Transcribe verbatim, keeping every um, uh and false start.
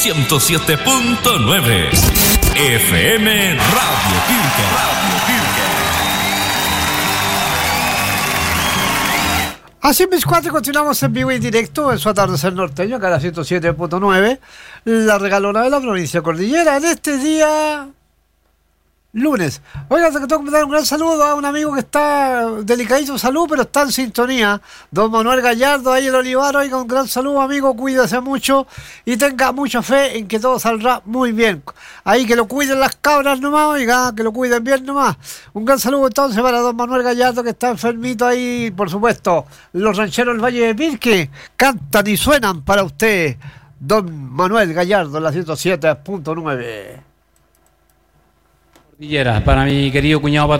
ciento siete punto nueve. F M Radio Pirque. Radio Pirque. Así mis cuatro, continuamos en vivo y directo en su atardecer norteño, acá a la ciento siete punto nueve, la regalona de la provincia Cordillera, en este día lunes. Oiga, tengo que dar un gran saludo a un amigo que está delicadito de salud, pero está en sintonía, don Manuel Gallardo, ahí el Olivar. Oiga, un gran saludo, amigo, cuídese mucho y tenga mucha fe en que todo saldrá muy bien. Ahí que lo cuiden las cabras nomás, oiga, que lo cuiden bien nomás. Un gran saludo entonces para don Manuel Gallardo, que está enfermito ahí, por supuesto. Los rancheros del Valle de Pirque cantan y suenan para usted, don Manuel Gallardo, en la ciento siete punto nueve. Para mi querido cuñado Pato